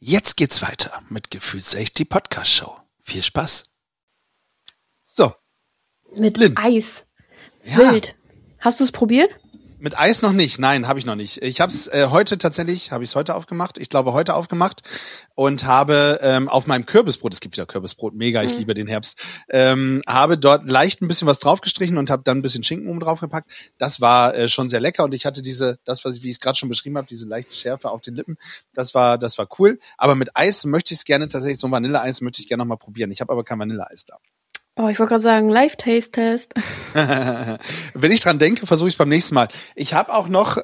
Jetzt geht's weiter mit Gefühlsecht, die Podcast-Show. Viel Spaß. So. Mit Lynn. Eis. Ja. Wild. Hast du es probiert? Mit Eis noch nicht. Nein, habe ich noch nicht. Ich habe es heute aufgemacht. Ich glaube, heute aufgemacht und habe auf meinem Kürbisbrot, es gibt ja Kürbisbrot, mega, ich liebe den Herbst, habe dort leicht ein bisschen was draufgestrichen und habe dann ein bisschen Schinken oben drauf gepackt. Das war schon sehr lecker und ich hatte wie ich es gerade schon beschrieben habe, diese leichte Schärfe auf den Lippen. Das war cool. Aber mit Eis möchte ich es gerne tatsächlich, so ein Vanilleeis möchte ich gerne noch mal probieren. Ich habe aber kein Vanilleeis da. Oh, ich wollte gerade sagen, Live-Taste-Test. Wenn ich dran denke, versuche ich es beim nächsten Mal. Ich habe auch noch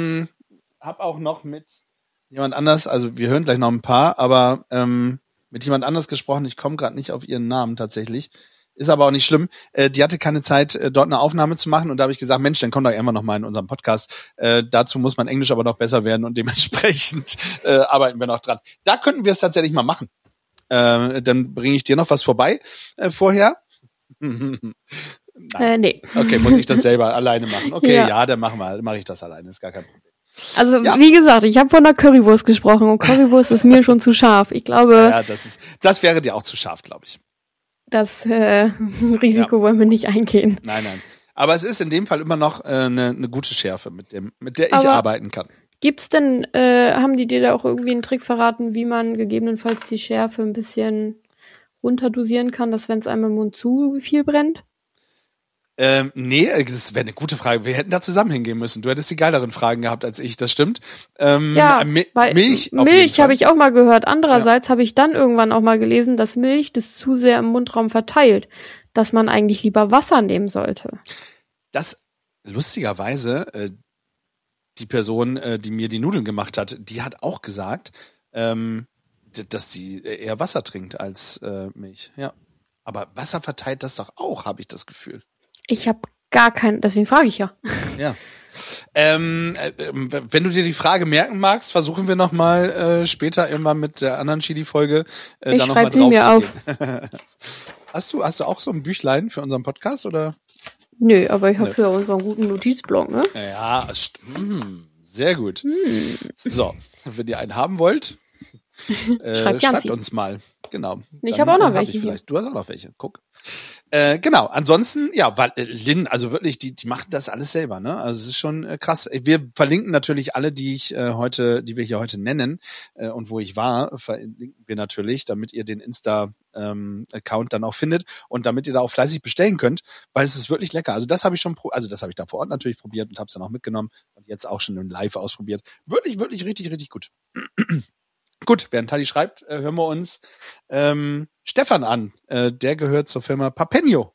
mit jemand anders, also wir hören gleich noch ein paar, aber mit jemand anders gesprochen. Ich komme gerade nicht auf ihren Namen tatsächlich. Ist aber auch nicht schlimm. Die hatte keine Zeit, dort eine Aufnahme zu machen und da habe ich gesagt, Mensch, dann komm doch irgendwann noch mal in unserem Podcast. Dazu muss mein Englisch aber noch besser werden und dementsprechend arbeiten wir noch dran. Da könnten wir es tatsächlich mal machen. Dann bringe ich dir noch was vorbei vorher. Nee. Okay, muss ich das selber alleine machen? Okay, ja dann mache ich das alleine, ist gar kein Problem. Also wie gesagt, ich habe von der Currywurst gesprochen und Currywurst ist mir schon zu scharf. Ich glaube, ja, das wäre dir auch zu scharf, glaube ich. Das Risiko wollen wir nicht eingehen. Nein. Aber es ist in dem Fall immer noch eine gute Schärfe, mit der ich arbeiten kann. Gibt's denn, haben die dir da auch irgendwie einen Trick verraten, wie man gegebenenfalls die Schärfe ein bisschen runterdosieren kann, dass wenn es einem im Mund zu viel brennt? Nee, das wäre eine gute Frage. Wir hätten da zusammen hingehen müssen. Du hättest die geileren Fragen gehabt als ich, das stimmt. Milch habe ich auch mal gehört. Andererseits habe ich dann irgendwann auch mal gelesen, dass Milch das zu sehr im Mundraum verteilt, dass man eigentlich lieber Wasser nehmen sollte. Das, lustigerweise, die Person, die mir die Nudeln gemacht hat, die hat auch gesagt, dass sie eher Wasser trinkt als Milch. Ja, aber Wasser verteilt das doch auch, habe ich das Gefühl. Ich habe gar keinen, deswegen frage ich ja. Ja. Wenn du dir die Frage merken magst, versuchen wir noch mal später irgendwann mit der anderen Chili-Folge da noch mal drauf zu gehen. Hast du auch so ein Büchlein für unseren Podcast oder? Nö, aber ich habe ja unseren guten Notizblock, ne? Ja, sehr gut. So, wenn ihr einen haben wollt, schreibt uns mal. Genau. Ich habe auch noch welche. Du hast auch noch welche, guck. Genau, ansonsten, ja, weil Lynn, also wirklich, die machen das alles selber, ne? Also es ist schon krass. Wir verlinken natürlich alle, die wir hier heute nennen und wo ich war, verlinken wir natürlich, damit ihr den Insta-Account dann auch findet und damit ihr da auch fleißig bestellen könnt, weil es ist wirklich lecker. Also das habe ich das habe ich da vor Ort natürlich probiert und habe es dann auch mitgenommen und jetzt auch schon im Live ausprobiert. Wirklich, wirklich richtig, richtig gut. Gut, während Tali schreibt, hören wir uns Stefan an. Der gehört zur Firma Papenio.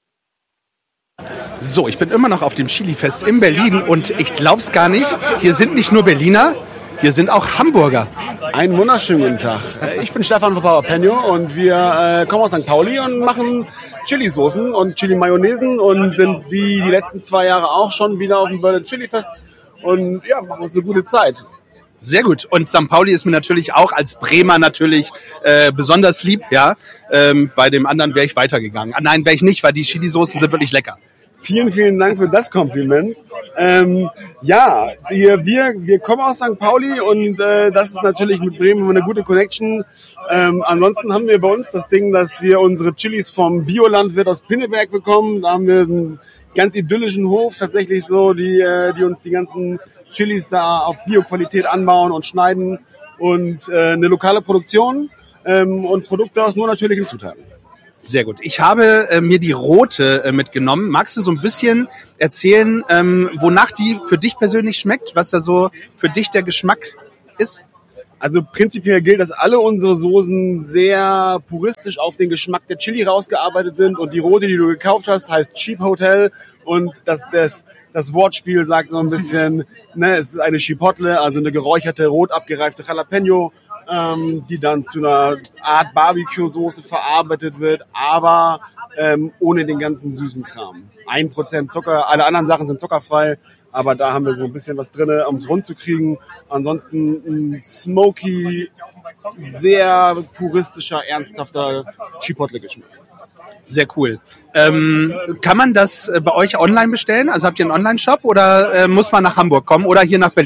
So, ich bin immer noch auf dem Chili-Fest in Berlin und ich glaub's gar nicht, hier sind nicht nur Berliner, hier sind auch Hamburger. Einen wunderschönen guten Tag. Ich bin Stefan von Papenio und wir kommen aus St. Pauli und machen Chili-Soßen und Chili-Mayonnaisen und sind wie die letzten 2 Jahre auch schon wieder auf dem Berlin Chili-Fest und ja, machen uns eine gute Zeit. Sehr gut. Und St. Pauli ist mir natürlich auch als Bremer natürlich besonders lieb, ja. Bei dem anderen wäre ich weitergegangen. Nein, wäre ich nicht, weil die Chili-Soßen sind wirklich lecker. Vielen, vielen Dank für das Kompliment. Wir kommen aus St. Pauli und das ist natürlich mit Bremen eine gute Connection. Ansonsten haben wir bei uns das Ding, dass wir unsere Chilis vom Biolandwirt aus Pinneberg bekommen. Da haben wir einen ganz idyllischen Hof, tatsächlich so, die uns die ganzen Chilis da auf Bioqualität anbauen und schneiden und eine lokale Produktion und Produkte aus nur natürlichen Zutaten. Sehr gut. Ich habe mir die rote mitgenommen. Magst du so ein bisschen erzählen, wonach die für dich persönlich schmeckt? Was da so für dich der Geschmack ist? Also prinzipiell gilt, dass alle unsere Soßen sehr puristisch auf den Geschmack der Chili rausgearbeitet sind. Und die rote, die du gekauft hast, heißt Cheap Hotel. Und das Wortspiel sagt so ein bisschen, es ist eine Chipotle, also eine geräucherte, rot abgereifte Jalapeno, die dann zu einer Art Barbecue-Soße verarbeitet wird, aber ohne den ganzen süßen Kram. 1% Zucker, alle anderen Sachen sind zuckerfrei, aber da haben wir so ein bisschen was drin, um es rund zu kriegen. Ansonsten ein smoky, sehr puristischer, ernsthafter Chipotle-Geschmack. Sehr cool. Kann man das bei euch online bestellen? Also habt ihr einen Online-Shop oder muss man nach Hamburg kommen oder hier nach Berlin?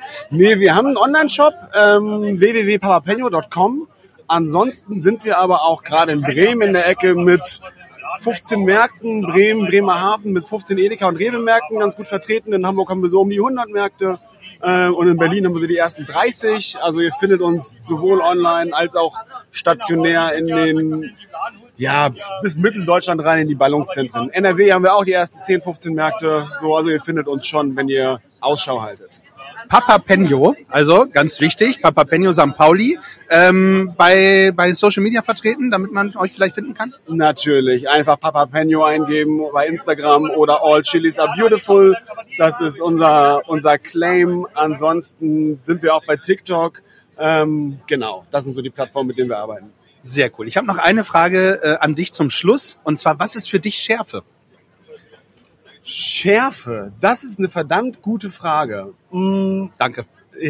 Nee, wir haben einen Online-Shop, www.papapenio.com. Ansonsten sind wir aber auch gerade in Bremen in der Ecke mit 15 Märkten, Bremerhaven mit 15 Edeka- und Rewe-Märkten ganz gut vertreten. In Hamburg haben wir so um die 100 Märkte und in Berlin haben wir so die ersten 30. Also ihr findet uns sowohl online als auch stationär in den, bis Mitteldeutschland rein in die Ballungszentren. NRW haben wir auch die ersten 10, 15 Märkte. So, also ihr findet uns schon, wenn ihr Ausschau haltet. Papa Penio, also ganz wichtig, Papa Penio St. Pauli, bei Social Media vertreten, damit man euch vielleicht finden kann? Natürlich, einfach Papa Penio eingeben bei Instagram oder All Chilies are beautiful. Das ist unser Claim. Ansonsten sind wir auch bei TikTok. Genau, das sind so die Plattformen, mit denen wir arbeiten. Sehr cool. Ich habe noch eine Frage an dich zum Schluss, und zwar, was ist für dich Schärfe? Schärfe, das ist eine verdammt gute Frage. Danke.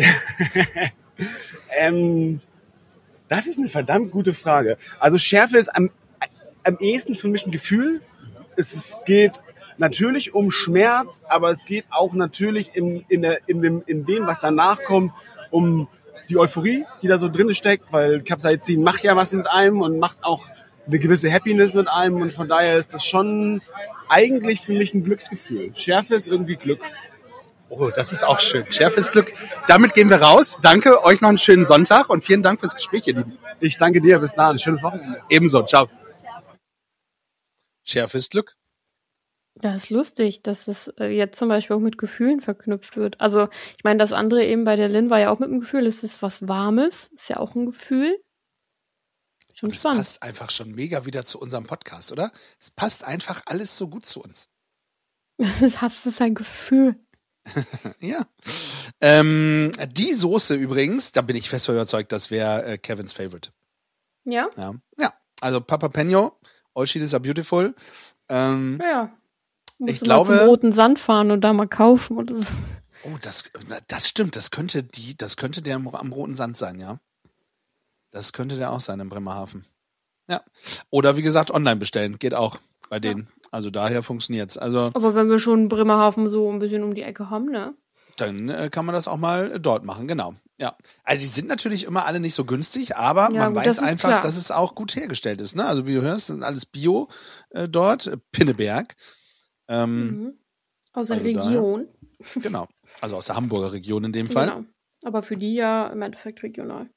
Das ist eine verdammt gute Frage. Also Schärfe ist am ehesten für mich ein Gefühl. Es geht natürlich um Schmerz, aber es geht auch natürlich in dem, was danach kommt, um die Euphorie, die da so drin steckt, weil Capsaicin macht ja was mit einem und macht auch eine gewisse Happiness mit einem, und von daher ist das schon eigentlich für mich ein Glücksgefühl. Schärfe ist irgendwie Glück. Oh, das ist auch schön. Schärfe ist Glück. Damit gehen wir raus. Danke, euch noch einen schönen Sonntag und vielen Dank fürs Gespräch, ihr Lieben. Ich danke dir, bis dahin. Schönes Wochenende. Ebenso, ciao. Schärfe ist Glück. Das ist lustig, dass es jetzt zum Beispiel auch mit Gefühlen verknüpft wird. Also ich meine, das andere eben bei der Lynn war ja auch mit einem Gefühl. Es ist was Warmes, ist ja auch ein Gefühl. Schon das spannend. Passt einfach schon mega wieder zu unserem Podcast, oder? Es passt einfach alles so gut zu uns. Das ist ein Gefühl. Ja. Die Soße übrigens, da bin ich fest überzeugt, das wäre Kevins Favorite. Ja? Ja, also Papa Penio, All Chilies are beautiful. Ja. Ich glaube, mal zum Roten Sand fahren und da mal kaufen oder so. Oh, das stimmt, das könnte der am Roten Sand sein, ja. Das könnte der auch sein im Bremerhaven. Ja. Oder wie gesagt, online bestellen. Geht auch bei denen. Also daher funktioniert's. Also, aber wenn wir schon Bremerhaven so ein bisschen um die Ecke haben, ne? Dann kann man das auch mal dort machen, genau. Ja. Also die sind natürlich immer alle nicht so günstig, aber Ja, man gut, weiß das ist einfach, klar. dass es auch gut hergestellt ist. Ne? Also wie du hörst, sind alles Bio dort. Pinneberg. Aus der also Region. Daher, genau. Also aus der Hamburger Region in dem Fall. Genau. Aber für die ja im Endeffekt regional.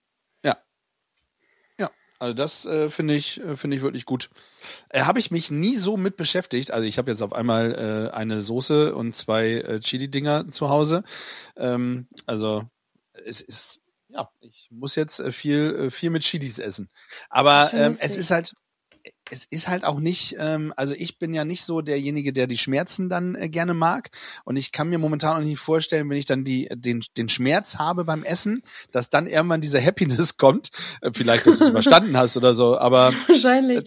Also das finde ich wirklich gut. Habe ich mich nie so mit beschäftigt. Also ich habe jetzt auf einmal eine Soße und 2 Chili-Dinger zu Hause. Also es ist, ja, ich muss jetzt viel mit Chilis essen. Aber es ist halt auch nicht, also ich bin ja nicht so derjenige, der die Schmerzen dann gerne mag. Und ich kann mir momentan auch nicht vorstellen, wenn ich dann den Schmerz habe beim Essen, dass dann irgendwann dieser Happiness kommt. Vielleicht, dass du es überstanden hast oder so, aber wahrscheinlich.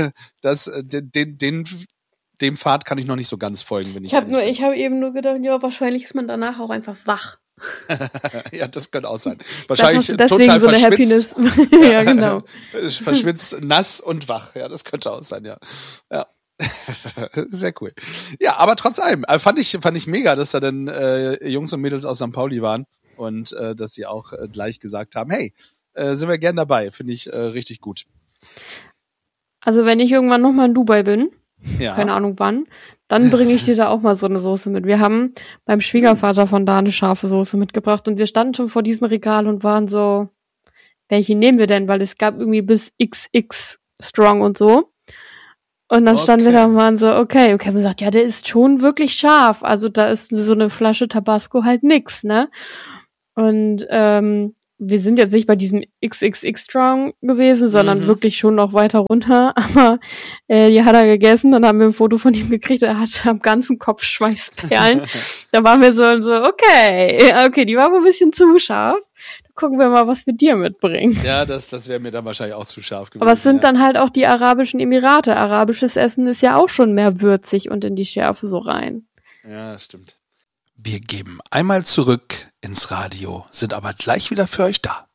Dem Pfad kann ich noch nicht so ganz folgen, wenn Ich habe eben nur gedacht, ja, wahrscheinlich ist man danach auch einfach wach. Ja, das könnte auch sein. Wahrscheinlich deswegen total so eine verschwitzt. Happiness. Ja, genau. Verschwitzt, nass und wach. Ja, das könnte auch sein, ja. Ja. Sehr cool. Ja, aber trotz allem, fand ich mega, dass da dann Jungs und Mädels aus St. Pauli waren und dass sie auch gleich gesagt haben, hey, sind wir gern dabei. Finde ich richtig gut. Also wenn ich irgendwann nochmal in Dubai bin, Ja. keine Ahnung wann, dann bringe ich dir da auch mal so eine Soße mit. Wir haben beim Schwiegervater von da eine scharfe Soße mitgebracht und wir standen schon vor diesem Regal und waren so, welche nehmen wir denn? Weil es gab irgendwie bis XX Strong und so. Und dann standen wir da und waren so, okay. Und Kevin sagt, ja, der ist schon wirklich scharf. Also da ist so eine Flasche Tabasco halt nix, ne? Und wir sind jetzt nicht bei diesem XXX Strong gewesen, sondern wirklich schon noch weiter runter. Aber die hat er gegessen, dann haben wir ein Foto von ihm gekriegt, er hatte am ganzen Kopf Schweißperlen. Da waren wir so, okay, die war wohl ein bisschen zu scharf. Dann gucken wir mal, was wir dir mitbringen. Ja, das wäre mir dann wahrscheinlich auch zu scharf gewesen. Aber es sind dann halt auch die Arabischen Emirate. Arabisches Essen ist ja auch schon mehr würzig und in die Schärfe so rein. Ja, stimmt. Wir geben einmal zurück ins Radio, sind aber gleich wieder für euch da.